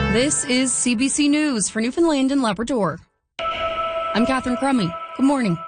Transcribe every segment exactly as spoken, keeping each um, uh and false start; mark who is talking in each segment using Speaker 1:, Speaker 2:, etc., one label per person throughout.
Speaker 1: This is C B C News for Newfoundland and Labrador. I'm Catherine Crummy. Good morning.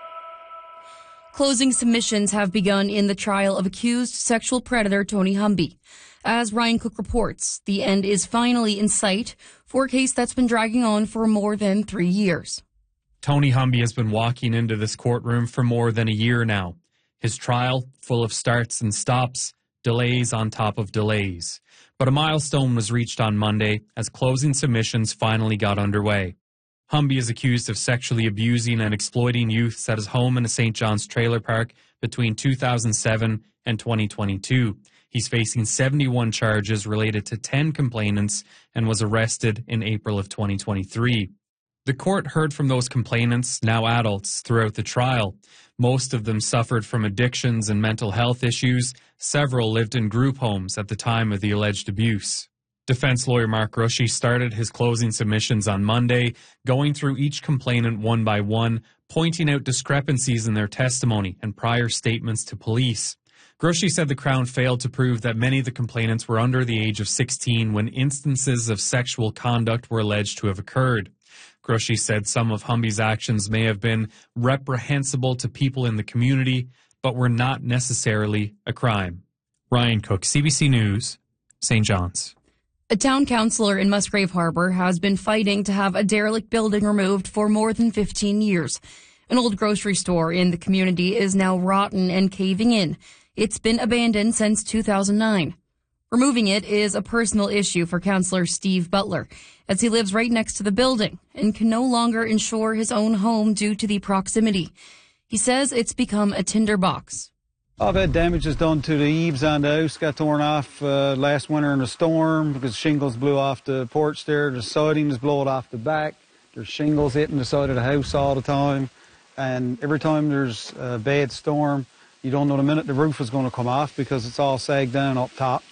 Speaker 1: Closing submissions have begun in the trial of accused sexual predator Tony Humby. As Ryan Cook reports, the end is finally in sight for a case that's been dragging on for more than three years.
Speaker 2: Tony Humby has been walking into this courtroom for more than a year now. His trial, full of starts and stops, delays on top of delays. But a milestone was reached on Monday as closing submissions finally got underway. Humby is accused of sexually abusing and exploiting youths at his home in a Saint John's trailer park between two thousand seven and twenty twenty-two. He's facing seventy-one charges related to ten complainants and was arrested in April of twenty twenty-three. The court heard from those complainants, now adults, throughout the trial. Most of them suffered from addictions and mental health issues. Several lived in group homes at the time of the alleged abuse. Defense lawyer Mark Rushy started his closing submissions on Monday, going through each complainant one by one, pointing out discrepancies in their testimony and prior statements to police. Rushy said the Crown failed to prove that many of the complainants were under the age of sixteen when instances of sexual conduct were alleged to have occurred. Rushy said some of Humby's actions may have been reprehensible to people in the community, but were not necessarily a crime. Ryan Cook, C B C News, Saint John's.
Speaker 1: A town councillor in Musgrave Harbour has been fighting to have a derelict building removed for more than fifteen years. An old grocery store in the community is now rotten and caving in. It's been abandoned since two thousand nine. Removing it is a personal issue for Councillor Steve Butler, as he lives right next to the building and can no longer insure his own home due to the proximity. He says it's become a tinderbox.
Speaker 3: I've had damages done to the eaves on the house, got torn off uh, last winter in a storm because shingles blew off the porch there. The siding is blowing off the back. There's shingles hitting the side of the house all the time. And every time there's a bad storm, you don't know the minute the roof is going to come off because it's all sagged down up top.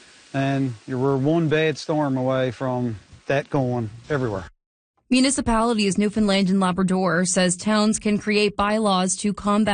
Speaker 3: And you were one bad storm away from that going everywhere.
Speaker 1: Municipalities Newfoundland and Labrador says towns can create bylaws to combat